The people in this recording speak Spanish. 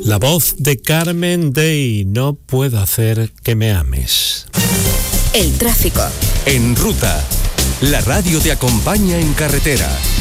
La voz de Carmen Day, no puedo hacer que me ames. El tráfico. En ruta, la radio te acompaña en carretera.